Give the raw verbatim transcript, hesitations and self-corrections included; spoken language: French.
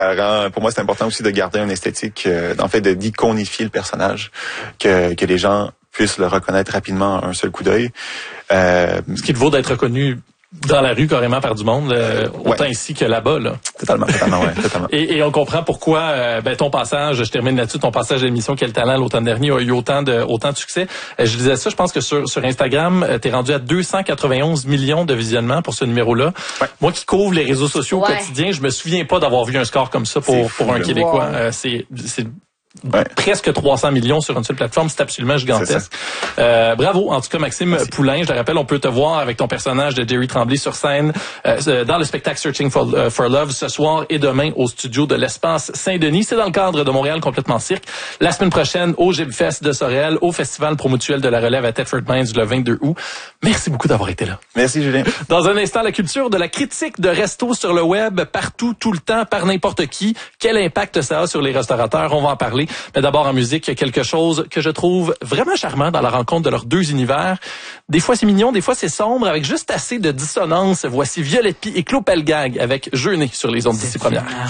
rend, pour moi, c'est important aussi de garder une esthétique, euh, en fait, de d'iconifier le personnage, que que les gens puissent le reconnaître rapidement à un seul coup d'œil. Euh, Ce qui te vaut d'être reconnu dans la rue carrément par du monde, euh, autant ouais. ici que là-bas, là. Totalement, totalement, ouais, totalement. Et, et on comprend pourquoi euh, ben, ton passage, je termine là-dessus, ton passage à l'émission Quel talent l'automne dernier a eu autant de autant de succès. Euh, je disais ça, je pense que sur sur Instagram, euh, t'es rendu à deux cent quatre-vingt-onze millions de visionnements pour ce numéro-là. Ouais. Moi qui couvre les réseaux sociaux ouais. au quotidien, je me souviens pas d'avoir vu un score comme ça pour fou, pour un Québécois. Wow. Euh, c'est c'est Ouais. presque trois cents millions sur une seule plateforme, c'est absolument gigantesque. Euh, bravo, en tout cas, Maxime Merci. Poulain. Je te rappelle, on peut te voir avec ton personnage de Jerry Tremblay sur scène euh, dans le spectacle Searching for, uh, for Love ce soir et demain au studio de l'Espace Saint-Denis. C'est dans le cadre de Montréal Complètement Cirque. La semaine prochaine, au Gibfest de Sorel, au Festival Promutuel de la Relève à Thetford Mines le vingt-deux août. Merci beaucoup d'avoir été là. Merci, Julien. Dans un instant, la culture de la critique de resto sur le web, partout, tout le temps, par n'importe qui. Quel impact ça a sur les restaurateurs? On va en parler. Mais d'abord, en musique, il y a quelque chose que je trouve vraiment charmant dans la rencontre de leurs deux univers. Des fois, c'est mignon, des fois, c'est sombre, avec juste assez de dissonance. Voici Violette Pie et Claude Pelgag avec Jeûner sur les ondes d'ici première.